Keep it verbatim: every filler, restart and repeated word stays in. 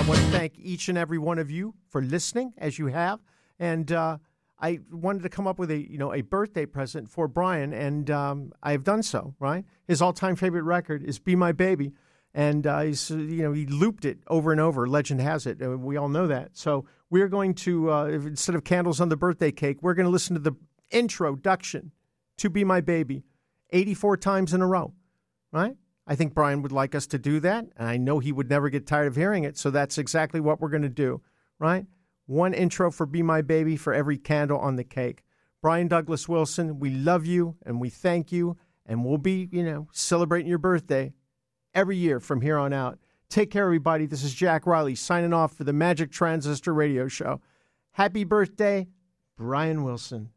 I want to thank each and every one of you for listening, as you have. And uh, I wanted to come up with a, you know, a birthday present for Brian, and um, I have done so, right? His all-time favorite record is Be My Baby. And uh, he's, you know, he looped it over and over. Legend has it. We all know that. So we're going to, uh, instead of candles on the birthday cake, we're going to listen to the introduction to Be My Baby eighty-four times in a row, right? I think Brian would like us to do that, and I know he would never get tired of hearing it, so that's exactly what we're going to do, right? One intro for Be My Baby for every candle on the cake. Brian Douglas Wilson, we love you, and we thank you, and we'll be, you know, celebrating your birthday every year from here on out. Take care, everybody. This is Jack Riley signing off for the Magic Transistor Radio Show. Happy birthday, Brian Wilson.